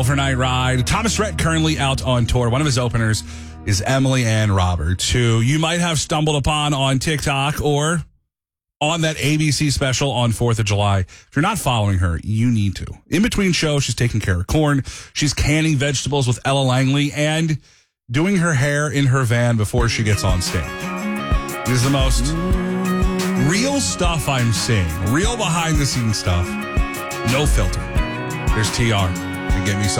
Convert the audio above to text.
Overnight ride. Thomas Rhett currently out on tour. One of his openers is Emily Ann Roberts, who you might have stumbled upon on TikTok or on that ABC special on 4th of July. If you're not following her, you need to. In between shows, she's taking care of corn. She's canning vegetables with Ella Langley and doing her hair in her van before she gets on stage. It is the most real stuff I'm seeing. Real behind-the-scenes stuff. No filter. There's TR. And get me some.